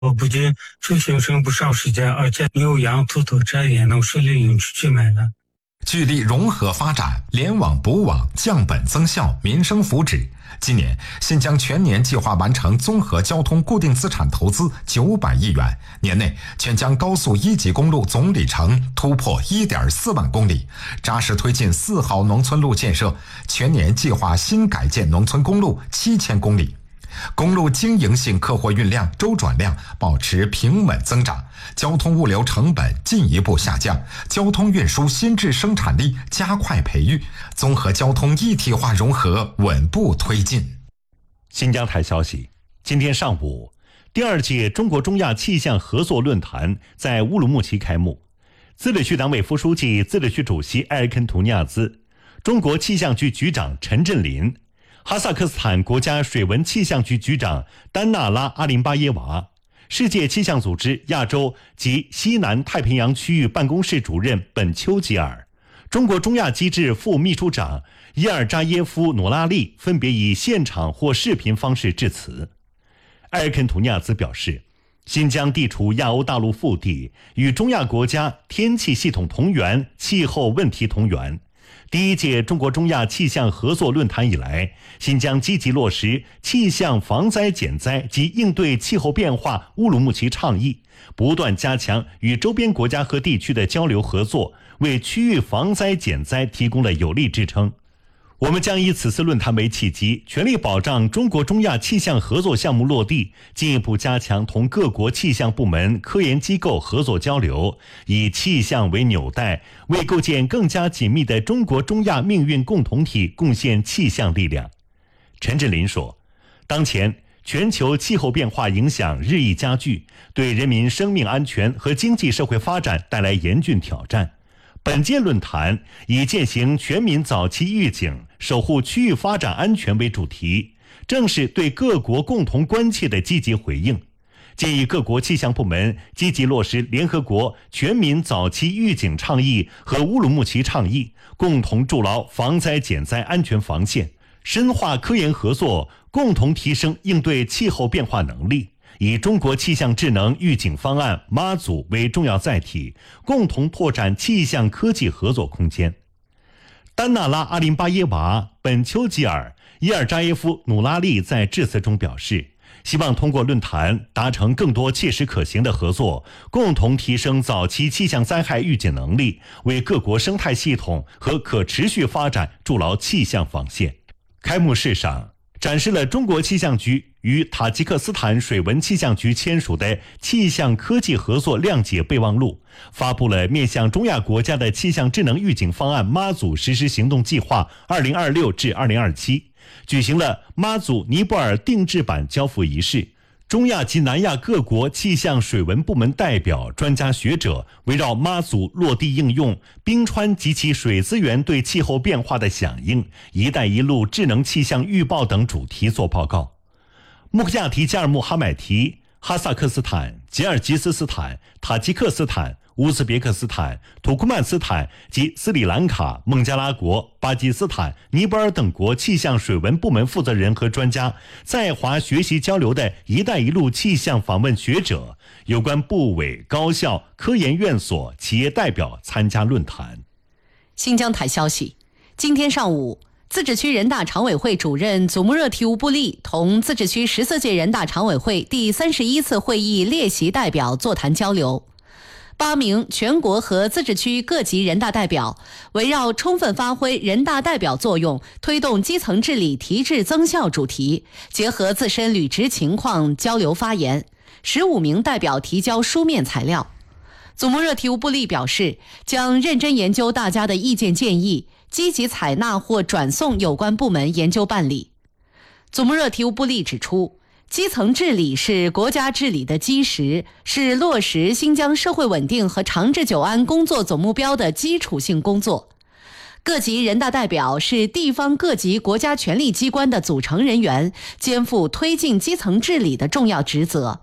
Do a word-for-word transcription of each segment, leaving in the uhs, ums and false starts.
我不仅省行省不少时间，而且牛羊兔兔这也能顺利运出去卖了。 聚力融合发展，联网补网，降本增效，民生福祉。今年，新疆全年计划完成综合交通固定资产投资九百亿元，年内全疆高速一级公路总里程突破一点四万公里，扎实推进四号农村路建设，全年计划新改建农村公路七千公里。公路经营性客货运量、周转量保持平稳增长，交通物流成本进一步下降，交通运输新质生产力加快培育，综合交通一体化融合稳步推进。 新疆台消息，今天上午，第二届中国中亚气象合作论坛在乌鲁木齐开幕，自治区党委副书记、自治区主席埃尔肯图尼亚兹，中国气象局局长陈振林，哈萨克斯坦国家水文气象局局长丹纳拉阿林巴耶娃，世界气象组织亚洲及西南太平洋区域办公室主任本丘吉尔，中国中亚机制副秘书长伊尔扎耶夫努拉利分别以现场或视频方式致辞。埃尔肯图尼亚兹表示，新疆地处亚欧大陆腹地，与中亚国家天气系统同源，气候问题同源。第一届中国中亚气象合作论坛以来，新疆积极落实气象防灾减灾及应对气候变化乌鲁木齐倡议，不断加强与周边国家和地区的交流合作，为区域防灾减灾提供了有力支撑。我们将以此次论坛为契机，全力保障中国中亚气象合作项目落地，进一步加强同各国气象部门、科研机构合作交流，以气象为纽带，为构建更加紧密的中国中亚命运共同体贡献气象力量。陈振林说，当前全球气候变化影响日益加剧，对人民生命安全和经济社会发展带来严峻挑战。本届论坛以践行全民早期预警、守护区域发展安全为主题，正是对各国共同关切的积极回应。建议各国气象部门积极落实联合国全民早期预警倡议和乌鲁木齐倡议，共同筑牢防灾减灾安全防线，深化科研合作，共同提升应对气候变化能力。以中国气象智能预警方案妈祖为重要载体，共同拓展气象科技合作空间。丹纳拉阿林巴耶娃、本丘吉尔、伊尔扎耶夫努拉利在致辞中表示，希望通过论坛达成更多切实可行的合作，共同提升早期气象灾害预警能力，为各国生态系统和可持续发展筑牢气象防线。开幕式上展示了中国气象局与塔吉克斯坦水文气象局签署的气象科技合作谅解备忘录，发布了面向中亚国家的气象智能预警方案妈祖实施行动计划二零二六至二零二七，举行了妈祖尼泊尔定制版交付仪式。中亚及南亚各国气象水文部门代表、专家学者围绕妈祖落地应用、冰川及其水资源对气候变化的响应、一带一路智能气象预报等主题做报告。穆克亚提加尔穆哈买提、哈萨克斯坦、吉尔吉斯斯坦、塔吉克斯坦、乌兹别克斯坦、土库曼斯坦及斯里兰卡、孟加拉国、巴基斯坦、尼泊尔等国气象水文部门负责人和专家，在华学习交流的一带一路气象访问学者，有关部委、高校、科研院所、企业代表参加论坛。 新疆台消息，今天上午，自治区人大常委会主任祖木热提乌布利同自治区十四届人大常委会第三十一次会议列席代表座谈交流。八名全国和自治区各级人大代表围绕充分发挥人大代表作用，推动基层治理提质增效主题，结合自身履职情况交流发言。十五名代表提交书面材料。祖木热提乌布利表示，将认真研究大家的意见建议，积极采纳或转送有关部门研究办理。祖木热提乌布利指出，基层治理是国家治理的基石，是落实新疆社会稳定和长治久安工作总目标的基础性工作。各级人大代表是地方各级国家权力机关的组成人员，肩负推进基层治理的重要职责。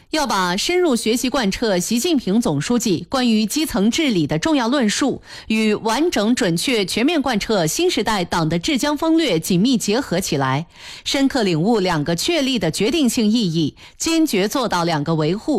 要把深入学习贯彻习近平总书记关于基层治理的重要论述与完整准确全面贯彻新时代党的治疆风略紧密结合起来，深刻领悟两个确立的决定性意义，坚决做到两个维护